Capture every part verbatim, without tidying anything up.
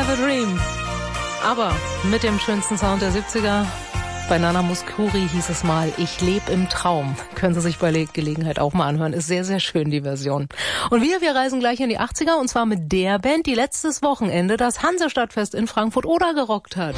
a Dream. Aber mit dem schönsten Sound der siebziger. Bei Nana Mouskouri hieß es mal, ich lebe im Traum. Können Sie sich bei Gelegenheit auch mal anhören. Ist sehr, sehr schön, die Version. Und wir, wir reisen gleich in die achtziger und zwar mit der Band, die letztes Wochenende das Hansestadtfest in Frankfurt-Oder gerockt hat.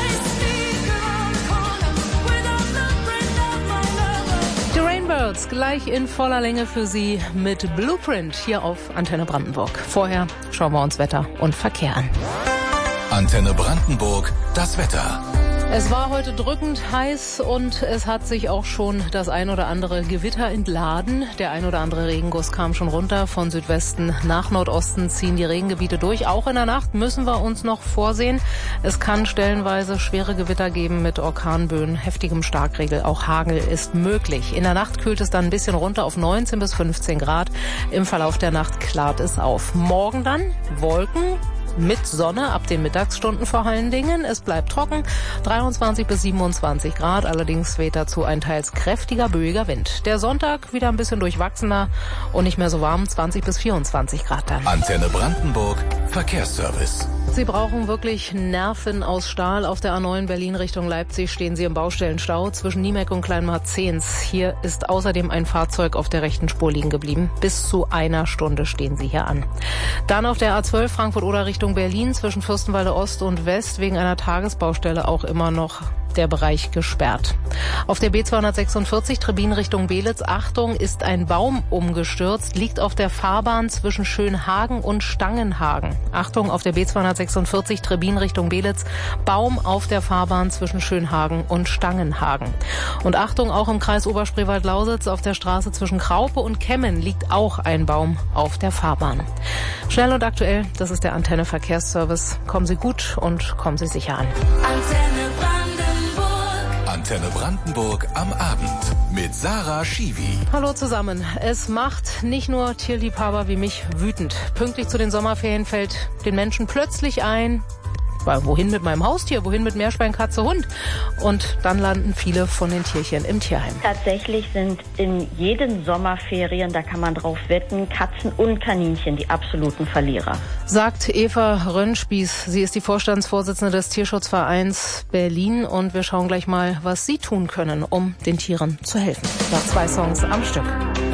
Die Rainbirds gleich in voller Länge für Sie mit Blueprint hier auf Antenne Brandenburg. Vorher schauen wir uns Wetter und Verkehr an. Antenne Brandenburg, das Wetter. Es war heute drückend heiß und es hat sich auch schon das ein oder andere Gewitter entladen. Der ein oder andere Regenguss kam schon runter. Von Südwesten nach Nordosten ziehen die Regengebiete durch. Auch in der Nacht müssen wir uns noch vorsehen. Es kann stellenweise schwere Gewitter geben mit Orkanböen, heftigem Starkregen. Auch Hagel ist möglich. In der Nacht kühlt es dann ein bisschen runter auf neunzehn bis fünfzehn Grad. Im Verlauf der Nacht klart es auf. Morgen dann Wolken mit Sonne ab den Mittagsstunden vor allen Dingen. Es bleibt trocken, dreiundzwanzig bis siebenundzwanzig Grad. Allerdings weht dazu ein teils kräftiger, böiger Wind. Der Sonntag wieder ein bisschen durchwachsener und nicht mehr so warm, zwanzig bis vierundzwanzig Grad dann. Antenne Brandenburg, Verkehrsservice. Sie brauchen wirklich Nerven aus Stahl. Auf der A neun Berlin Richtung Leipzig stehen Sie im Baustellenstau zwischen Niemeck und Kleinmarzehns. Hier ist außerdem ein Fahrzeug auf der rechten Spur liegen geblieben. Bis zu einer Stunde stehen Sie hier an. Dann auf der A zwölf Frankfurt-Oder Richtung Berlin zwischen Fürstenwalde Ost und West wegen einer Tagesbaustelle auch immer noch der Bereich gesperrt. Auf der B zweihundertsechsundvierzig Trebin Richtung Belitz, Achtung, ist ein Baum umgestürzt, liegt auf der Fahrbahn zwischen Schönhagen und Stangenhagen. Achtung, auf der B zweihundertsechsundvierzig Trebin Richtung Belitz, Baum auf der Fahrbahn zwischen Schönhagen und Stangenhagen. Und Achtung, auch im Kreis Oberspreewald-Lausitz auf der Straße zwischen Kraupe und Kemmen liegt auch ein Baum auf der Fahrbahn. Schnell und aktuell, das ist der Antenne Verkehrsservice. Kommen Sie gut und kommen Sie sicher an. Antenne Antenne Brandenburg am Abend mit Sarah Schiwi. Hallo zusammen. Es macht nicht nur Tierliebhaber wie mich wütend. Pünktlich zu den Sommerferien fällt den Menschen plötzlich ein, wohin mit meinem Haustier, wohin mit Meerschwein, Katze, Hund? Und dann landen viele von den Tierchen im Tierheim. Tatsächlich sind in jeden Sommerferien, da kann man drauf wetten, Katzen und Kaninchen die absoluten Verlierer. Sagt Eva Rönnspieß. Sie ist die Vorstandsvorsitzende des Tierschutzvereins Berlin und wir schauen gleich mal, was Sie tun können, um den Tieren zu helfen. Nach zwei Songs am Stück.